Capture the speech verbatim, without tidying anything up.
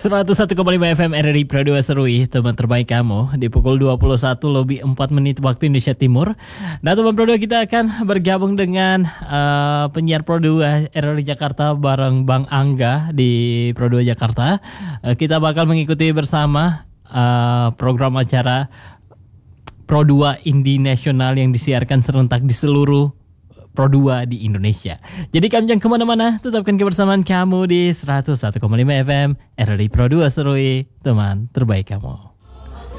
seratus satu koma lima F M R R I Pro dua Serui, teman terbaik kamu di pukul dua puluh satu lebih empat menit waktu Indonesia Timur. Nah, teman Pro dua, kita akan bergabung dengan uh, penyiar Pro dua R R I Jakarta bareng Bang Angga di Pro dua Jakarta. Uh, kita bakal mengikuti bersama uh, program acara Pro dua Indie Nasional yang disiarkan serentak di seluruh Pro dua di Indonesia. Jadi kamu jangan kemana-mana, tetapkan kebersamaan kamu di seratus satu koma lima F M R R I Pro dua Serui, teman terbaik kamu.